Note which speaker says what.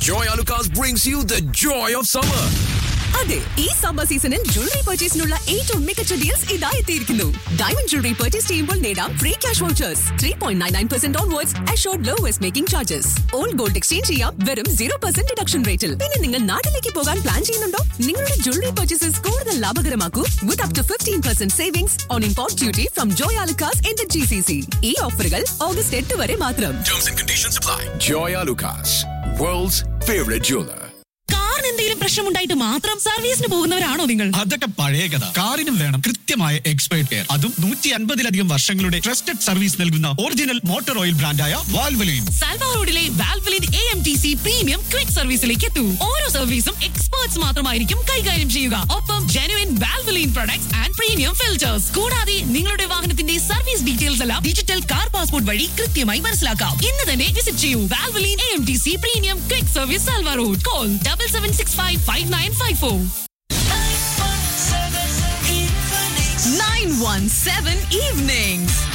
Speaker 1: Joy Alucas brings you the joy of summer.
Speaker 2: അതെ, ഈ summer സീസണിൽ ജ്വല്ലറി പർച്ചേസിനുള്ള ഏറ്റവും മികച്ച ഡീൽസ് ഇതായി എത്തിയിരിക്കുന്നു. ഡയമണ്ട് ജ്വല്ലറി പർച്ചേസ് ചെയ്യുമ്പോൾ നേടാം free cash vouchers, 3.99% onwards, assured lowest making charges. Old gold exchange ചെയ്യാം വെറും 0% ഡിഡക്ഷൻ റേറ്റിൽ. പിന്നെ നിങ്ങൾ നാട്ടിലേക്ക് പോകാൻ പ്ലാൻ ചെയ്യുന്നുണ്ടോ? നിങ്ങളുടെ ജ്വല്ലറി പർച്ചേസസ് കൂടുതൽ ലാഭകരമാക്കൂ വിത്ത് up to 15% savings on import duty from Joy Alukkas in the GCC. ഈ ഓഫറുകൾ ഓഗസ്റ്റ് 8 വരെ മാത്രം.
Speaker 1: Terms and conditions apply. Joy Alucas, world's favorite jeweler.
Speaker 3: എന്തെങ്കിലും പ്രശ്നമുണ്ടായിട്ട് മാത്രം സർവീസിന് പോകുന്നവരാണോ നിങ്ങൾ?
Speaker 4: അതൊക്കെ പഴയ കഥ. കാറിനും വേണം കൃത്യമായ എക്സ്പേർട്ട് കെയർ. അതും 150-ലധികം വർഷങ്ങളുടെ ട്രസ്റ്റഡ് സർവീസ് നൽകുന്ന ഒറിജിനൽ മോട്ടോർ ഓയിൽ ബ്രാൻഡായ വാൽവലിൻ.
Speaker 3: സാൽവാ റോഡിലെ വാൽവലിൻ AMTC പ്രീമിയം ക്വിക്ക് സർവീസിലേക്ക് എത്തൂ. ഓരോ സർവീസും എക്സ്പേർട്സ് മാത്രമായിരിക്കും കൈകാര്യം ചെയ്യുക. ഒപ്പം genuine Valvoline products and premium filters. കൂടാതെ നിങ്ങളുടെ വാഹനത്തിന്റെ സർവീസ് ഡീറ്റെയിൽസ് എല്ലാം ഡിജിറ്റൽ കാർ പാസ്പോർട്ട് വഴി കൃത്യമായി മനസ്സിലാക്കാം. ഇന്ന് തന്നെ വിസിറ്റ് ചെയ്യൂ Valvoline AMTC premium quick service സാൽവാ road. Call 77655954.
Speaker 2: 917 evenings.